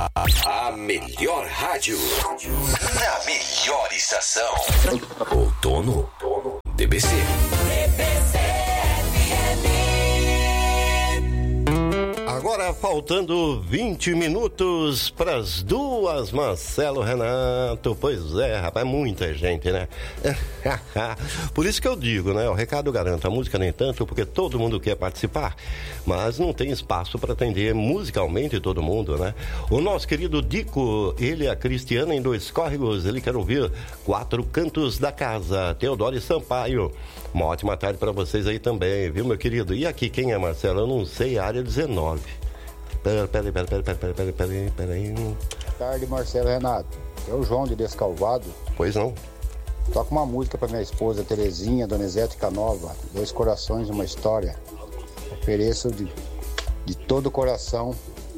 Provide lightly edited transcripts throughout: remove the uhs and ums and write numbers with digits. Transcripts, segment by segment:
A melhor rádio. Na melhor estação. Outono DBC. Agora faltando 20 minutos para as 2, Marcelo Renato. Pois é, rapaz, muita gente, né? Por isso que eu digo, né? O recado garanta, a música nem tanto, porque todo mundo quer participar, mas não tem espaço para atender musicalmente todo mundo, né? O nosso querido Dico, ele e a Cristiana em Dois Córregos, ele quer ouvir Quatro Cantos da Casa, Teodoro Sampaio. Uma ótima tarde para vocês aí também, viu, meu querido? E aqui, quem é, Marcelo? Eu não sei, área 19. Peraí. Boa tarde, Marcelo Renato. É o João de Descalvado. Pois não. Toca uma música para minha esposa Terezinha, Donizete Canova. Dois corações, uma história. Ofereço de todo o coração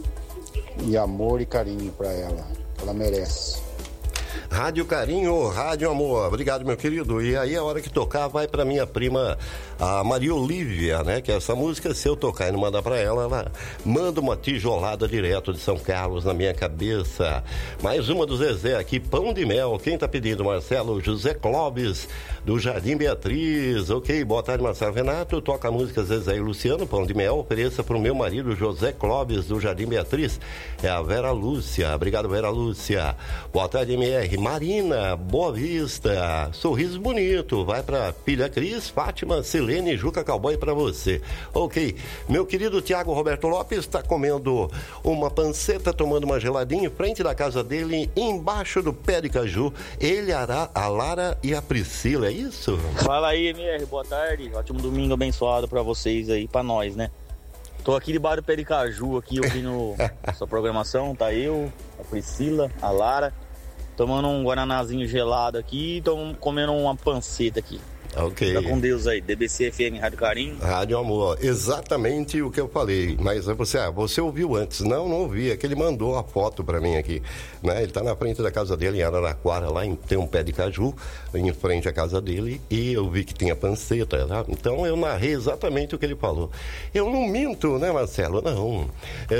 e amor e carinho para ela. Ela merece. Rádio Carinho, Rádio Amor. Obrigado, meu querido. E aí, a hora que tocar, vai pra minha prima, a Maria Olívia, né? Que essa música, se eu tocar e não mandar pra ela, ela manda uma tijolada direto de São Carlos na minha cabeça. Mais uma do Zezé aqui, Pão de Mel. Quem tá pedindo, Marcelo? José Clóvis, do Jardim Beatriz. Ok, boa tarde, Marcelo Renato. Toca a música Zezé e Luciano, Pão de Mel. Ofereça pro meu marido, José Clóvis, do Jardim Beatriz. É a Vera Lúcia. Obrigado, Vera Lúcia. Boa tarde, MR. Marina, Boa Vista, Sorriso Bonito, vai pra Pilha Cris, Fátima, Silene, Juca Cowboy pra você. Ok, meu querido Tiago Roberto Lopes está comendo uma panceta, tomando uma geladinha em frente da casa dele, embaixo do pé de caju, ele, a Lara e a Priscila, é isso? Fala aí, MR, boa tarde, ótimo domingo abençoado pra vocês aí, pra nós, né? Tô aqui debaixo do pé de caju, aqui ouvindo sua programação, tá eu, a Priscila, a Lara, tomando um guaranazinho gelado aqui e comendo uma panceta aqui. Ok. Fica com Deus aí, DBC FM Rádio Carinho. Rádio Amor, exatamente o que eu falei. Mas você ouviu antes? Não ouvi. É que ele mandou a foto pra mim aqui. Né? Ele tá na frente da casa dele, em Araraquara, lá tem um pé de caju, em frente à casa dele, e eu vi que tinha panceta. Tá? Então eu narrei exatamente o que ele falou. Eu não minto, né, Marcelo? Não.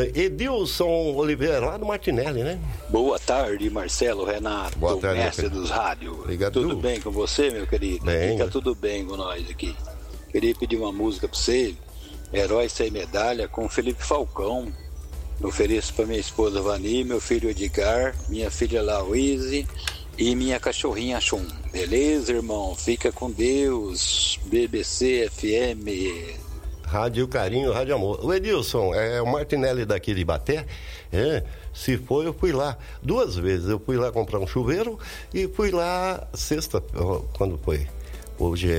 Edilson Oliveira, lá do Martinelli, né? Boa tarde, Marcelo Renato. Boa tarde, mestre dos rádios. Obrigado. Tudo bem com você, meu querido? Bem. Tá tudo bem com nós aqui. Queria pedir uma música pra você, Herói Sem Medalha, com Felipe Falcão. Ofereço pra minha esposa Vani, meu filho Edgar, minha filha Lauise e minha cachorrinha Chum. Beleza, irmão? Fica com Deus. BBC FM. Rádio Carinho, Rádio Amor. O Edilson, é o Martinelli daqui de Ibaté. Se for, eu fui lá 2 vezes. Eu fui lá comprar um chuveiro e fui lá sexta, quando foi? Hoje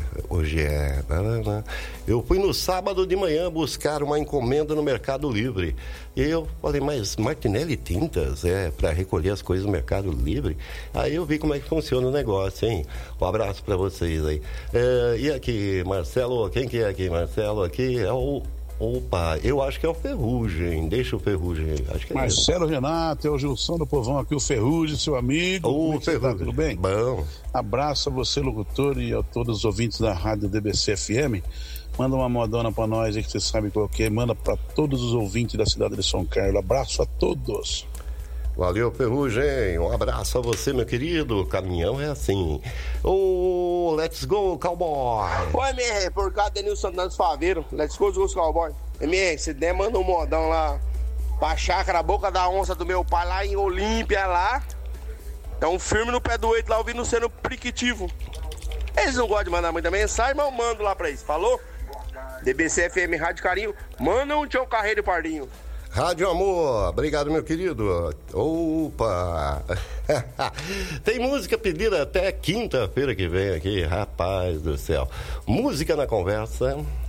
é. Eu fui no sábado de manhã buscar uma encomenda no Mercado Livre. E eu falei, mas Martinelli Tintas para recolher as coisas no Mercado Livre? Aí eu vi como é que funciona o negócio, hein? Um abraço para vocês aí. E aqui, Marcelo, quem que é aqui? Marcelo aqui é o... Opa, eu acho que é o Ferrugem. Deixa o Ferrugem. Acho que é Marcelo Renato, é o Gilson do Povão aqui, o Ferrugem, seu amigo. Ô, Ferrugem, tudo bem? Bom. Abraço a você, locutor, e a todos os ouvintes da Rádio DBC FM. Manda uma modona pra nós aí, que você sabe qual que é. Manda pra todos os ouvintes da cidade de São Carlos. Abraço a todos. Valeu, Ferrugem. Um abraço a você, meu querido. Caminhão é assim. Let's go, cowboy. Oi, MR, por causa do Denilson Santana dos Faveiros. Let's go, os cowboy. MR, se der, manda um modão lá pra chácara Boca da Onça do meu pai, lá em Olímpia, lá. É um filme no pé do oito, lá ouvindo sendo priquitivo. Eles não gostam de mandar muita mensagem, mas eu mando lá pra eles. Falou? DBC FM Rádio Carinho. Manda um tchau carreiro e pardinho. Rádio Amor, obrigado, meu querido. Opa! Tem música pedida até quinta-feira que vem aqui, rapaz do céu. Música na conversa.